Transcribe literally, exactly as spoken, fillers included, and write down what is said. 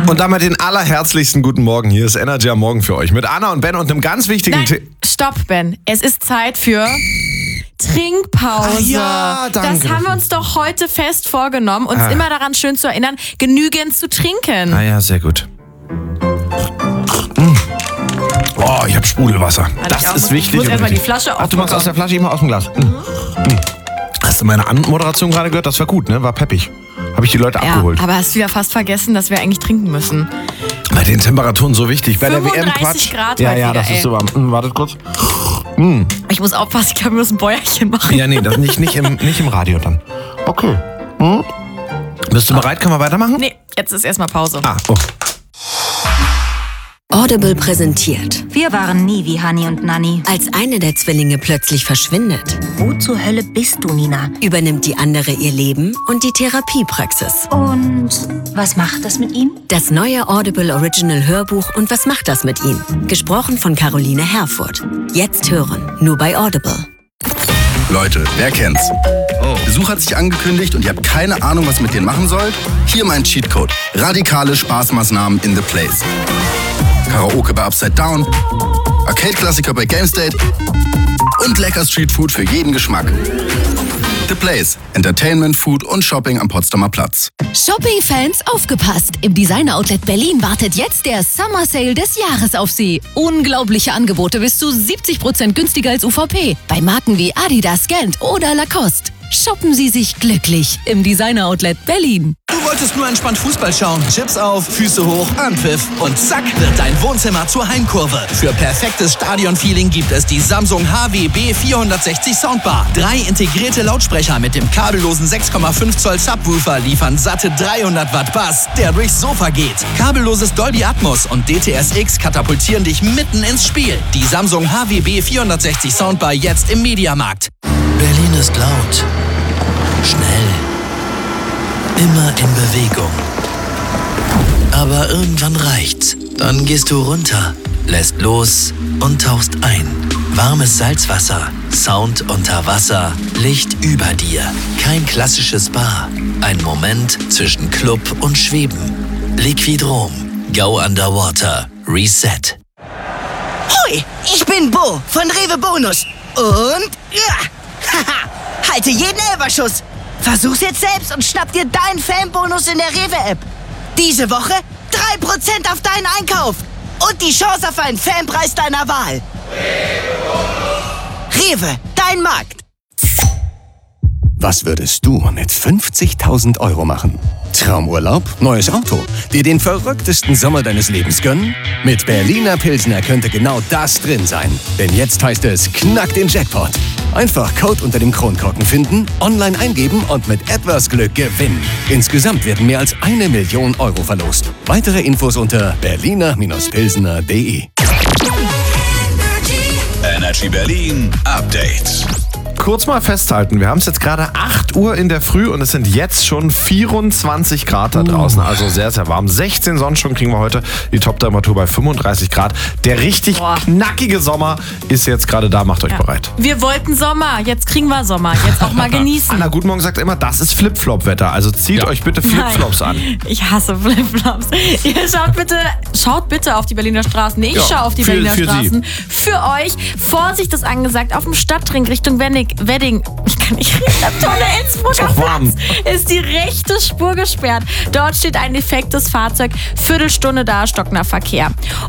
Und damit den allerherzlichsten guten Morgen. Hier ist Energy am Morgen für euch mit Anna und Ben und einem ganz wichtigen Thema. Stopp, Ben. Es ist Zeit für Trinkpause. Ach ja, danke. Das haben wir uns doch heute fest vorgenommen, uns Ah. immer daran schön zu erinnern, genügend zu trinken. Ah ja, sehr gut. Oh, ich habe Sprudelwasser. Das ich auch. ist wichtig. Ich muss erstmal die richtig. Flasche Ach, du machst aus der Flasche immer aus dem Glas. Mhm. Mhm. Hast du meine Anmoderation gerade gehört? Das war gut, ne? War peppig. Habe ich die Leute Ja, abgeholt. aber hast du wieder fast vergessen, dass wir eigentlich trinken müssen. Bei den Temperaturen so wichtig. Bei der W M fünfunddreißig Quatsch. Grad ja, heute ja, wieder, das ey. ist so warm. Hm, wartet kurz. Ich muss aufpassen, ich glaube, wir müssen ein Bäuerchen machen. Ja, nee, das nicht, nicht, im, nicht im Radio dann. Okay. Hm? Bist du bereit? Können wir weitermachen? Nee, jetzt ist erstmal Pause. Ah, oh. Audible präsentiert. Wir waren nie wie Hani und Nanni. Als eine der Zwillinge plötzlich verschwindet, Wo zur Hölle bist du, Nina? übernimmt die andere ihr Leben und die Therapiepraxis. Und was macht das mit ihm? Das neue Audible Original Hörbuch und was macht das mit ihm? Gesprochen von Caroline Herfurth. Jetzt hören, nur bei Audible. Leute, wer kennt's? Besuch hat sich angekündigt und ihr habt keine Ahnung, was ihr mit denen machen sollt? Hier mein Cheatcode. Radikale Spaßmaßnahmen in The Place. Karaoke bei Upside Down, Arcade-Klassiker bei GameState und lecker Streetfood für jeden Geschmack. The Place. Entertainment, Food und Shopping am Potsdamer Platz. Shopping-Fans aufgepasst! Im Designer-Outlet Berlin wartet jetzt der Summer Sale des Jahres auf Sie. Unglaubliche Angebote bis zu siebzig Prozent günstiger als U V P. Bei Marken wie Adidas, Gant oder Lacoste. Shoppen Sie sich glücklich im Designer-Outlet Berlin. Du wolltest nur entspannt Fußball schauen. Chips auf, Füße hoch, Anpfiff und zack wird dein Wohnzimmer zur Heimkurve. Für perfektes Stadionfeeling gibt es die Samsung H W B vierhundertsechzig Soundbar. Drei integrierte Lautsprecher mit dem kabellosen sechs Komma fünf Zoll Subwoofer liefern satte dreihundert Watt Bass, der durchs Sofa geht. Kabelloses Dolby Atmos und D T S X katapultieren dich mitten ins Spiel. Die Samsung H W B vierhundertsechzig Soundbar jetzt im Mediamarkt. Berlin ist laut, schnell, immer in Bewegung. Aber irgendwann reicht's. Dann gehst du runter, lässt los und tauchst ein. Warmes Salzwasser, Sound unter Wasser, Licht über dir. Kein klassisches Spa. Ein Moment zwischen Club und Schweben. Liquidrom. Go Underwater. Reset. Hui, ich bin Bo von Rewe Bonus. Und ja, haha, halte jeden Elberschuss. Versuch's jetzt selbst und schnapp dir deinen Fanbonus in der Rewe-App. Diese Woche drei Prozent auf deinen Einkauf. Und die Chance auf einen Fanpreis deiner Wahl. Rewe, dein Markt. Was würdest du mit fünfzigtausend Euro machen? Traumurlaub? Neues Auto? Dir den verrücktesten Sommer deines Lebens gönnen? Mit Berliner Pilsner könnte genau das drin sein. Denn jetzt heißt es Knack den Jackpot. Einfach Code unter dem Kronkorken finden, online eingeben und mit etwas Glück gewinnen. Insgesamt werden mehr als eine Million Euro verlost. Weitere Infos unter berliner Pilsner punkt de. Energy Berlin Update. Kurz mal festhalten, wir haben es jetzt gerade acht Uhr in der Früh und es sind jetzt schon vierundzwanzig Grad da draußen, also sehr, sehr warm. sechzehn Sonnenstunden kriegen wir heute, die Toptemperatur bei fünfunddreißig Grad. Der richtig Boah. knackige Sommer ist jetzt gerade da, macht euch Ja. bereit. Wir wollten Sommer, jetzt kriegen wir Sommer. Jetzt auch mal genießen. Anna Guten Morgen sagt immer, das ist Flipflop-Wetter, also zieht euch bitte Flipflops an. Ich hasse Flipflops. Ihr schaut bitte, schaut bitte auf die Berliner Straßen. Ich Ja, schaue auf die für- Berliner für Sie. Straßen. Für euch. Vorsicht ist angesagt auf dem Stadtring Richtung Wedding. Wedding. Ich kann nicht reden. Der tolle Innsbrucker Ist auch warm. Platz ist die rechte Spur gesperrt. Dort steht ein defektes Fahrzeug. Viertelstunde da, stockender Verkehr.